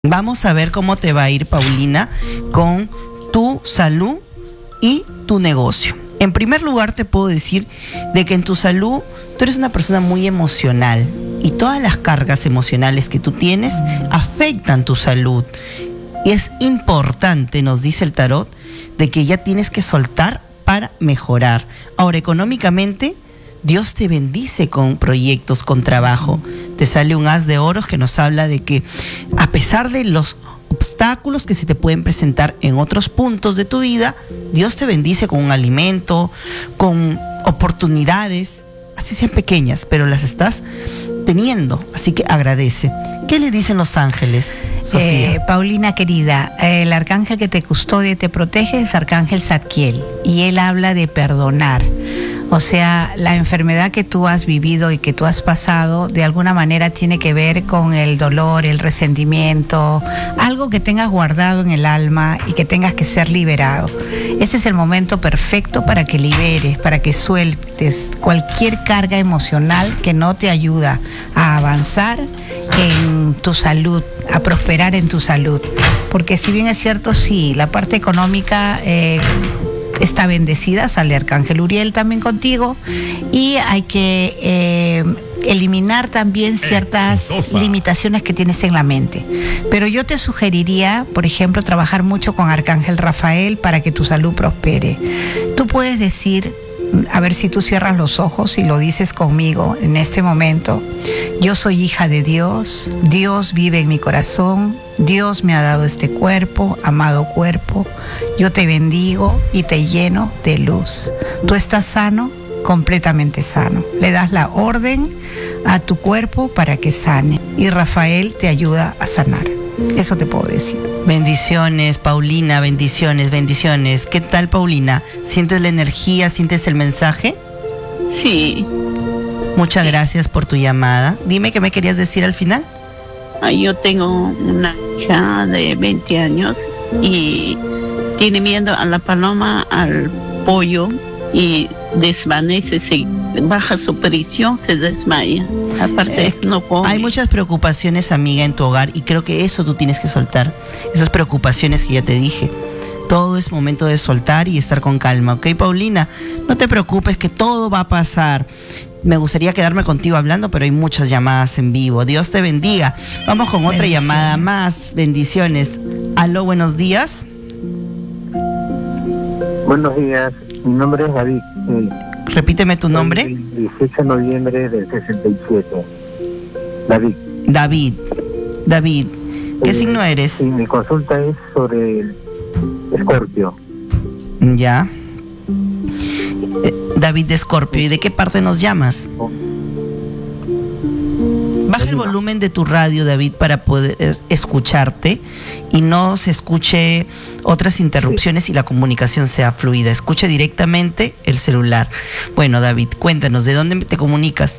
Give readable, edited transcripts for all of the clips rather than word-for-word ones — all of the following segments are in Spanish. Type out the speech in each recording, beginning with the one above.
Vamos a ver cómo te va a ir, Paulina, con tu salud y tu negocio. En primer lugar, te puedo decir de que en tu salud tú eres una persona muy emocional y todas las cargas emocionales que tú tienes afectan tu salud. Y es importante, nos dice el tarot, de que ya tienes que soltar para mejorar. Ahora, económicamente, Dios te bendice con proyectos, con trabajo. Te sale un as de oros que nos habla de que a pesar de los obstáculos que se te pueden presentar en otros puntos de tu vida, Dios te bendice con un alimento, con oportunidades, así sean pequeñas, pero las estás teniendo, así que agradece. ¿Qué le dicen los ángeles, Sofía? Paulina querida, el arcángel que te custodia y te protege es Arcángel Zadkiel, y él habla de perdonar. O sea, la enfermedad que tú has vivido y que tú has pasado, de alguna manera tiene que ver con el dolor, el resentimiento, algo que tengas guardado en el alma y que tengas que ser liberado. Ese es el momento perfecto para que liberes, para que sueltes cualquier carga emocional que no te ayuda a avanzar en tu salud, a prosperar en tu salud. Porque si bien es cierto, sí, la parte económica está bendecida, sale Arcángel Uriel también contigo, y hay que eliminar también ciertas limitaciones que tienes en la mente. Pero yo te sugeriría, por ejemplo, trabajar mucho con Arcángel Rafael para que tu salud prospere. Tú puedes decir, a ver si tú cierras los ojos y lo dices conmigo en este momento: yo soy hija de Dios, Dios vive en mi corazón, Dios me ha dado este cuerpo, amado cuerpo, yo te bendigo y te lleno de luz. Tú estás sano, completamente sano. Le das la orden a tu cuerpo para que sane y Rafael te ayuda a sanar. Eso te puedo decir. Bendiciones, Paulina, bendiciones, bendiciones. ¿Qué tal, Paulina? ¿Sientes la energía? ¿Sientes el mensaje? Sí. Muchas gracias por tu llamada. Dime qué me querías decir al final. Yo tengo una hija de 20 años y tiene miedo a la paloma, al pollo, y desvanece, se baja su presión, se desmaya. Aparte de eso, no come. Hay muchas preocupaciones, amiga, en tu hogar, y creo que eso tú tienes que soltar. Esas preocupaciones que ya te dije. Todo es momento de soltar y estar con calma, ¿ok, Paulina? No te preocupes, que todo va a pasar. Me gustaría quedarme contigo hablando, pero hay muchas llamadas en vivo. Dios te bendiga. Vamos con otra llamada más. Bendiciones. Aló, buenos días. Buenos días. Mi nombre es David. Repíteme tu nombre. El 18 de noviembre del 67. David. David. ¿Qué signo eres? Y mi consulta es sobre el Escorpio. Ya. David de Escorpio. ¿Y de qué parte nos llamas? Baja el volumen de tu radio, David, para poder escucharte y no se escuche otras interrupciones y la comunicación sea fluida. Escucha directamente el celular. Bueno, David, cuéntanos, ¿de dónde te comunicas?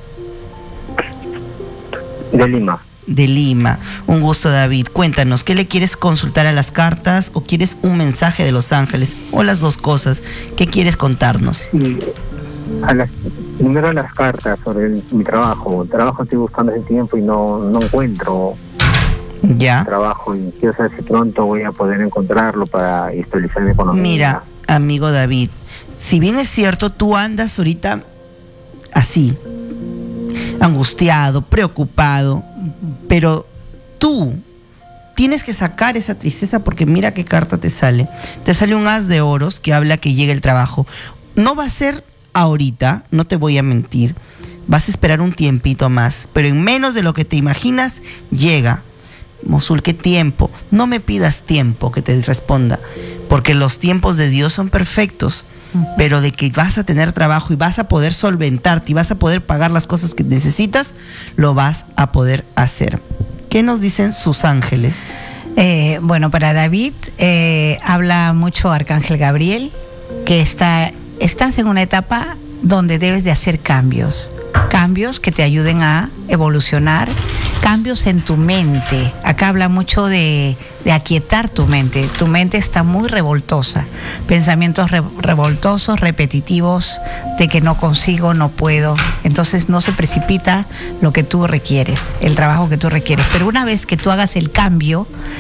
De Lima. De Lima. Un gusto, David. Cuéntanos, ¿qué le quieres consultar a las cartas o quieres un mensaje de los ángeles? O las dos cosas. ¿Qué quieres contarnos? Primero a las cartas sobre mi trabajo. El trabajo estoy buscando hace tiempo y no encuentro trabajo, y quiero saber si pronto voy a poder encontrarlo para estabilizar mi economía. Mira, amigo David, si bien es cierto, tú andas ahorita así, angustiado, preocupado, pero tú tienes que sacar esa tristeza, porque mira qué carta te sale. Te sale un as de oros que habla que llega el trabajo. No va a ser ahorita, no te voy a mentir, vas a esperar un tiempito más, pero en menos de lo que te imaginas, llega. Mosul, ¿qué tiempo? No me pidas tiempo que te responda, porque los tiempos de Dios son perfectos, pero de que vas a tener trabajo y vas a poder solventarte y vas a poder pagar las cosas que necesitas, lo vas a poder hacer. ¿Qué nos dicen sus ángeles? Bueno, para David habla mucho Arcángel Gabriel, que estás en una etapa donde debes de hacer cambios que te ayuden a evolucionar, cambios en tu mente. Acá habla mucho de aquietar tu mente. Tu mente está muy revoltosa, pensamientos revoltosos, repetitivos, de que no consigo, no puedo. Entonces no se precipita lo que tú requieres, el trabajo que tú requieres. Pero una vez que tú hagas el cambio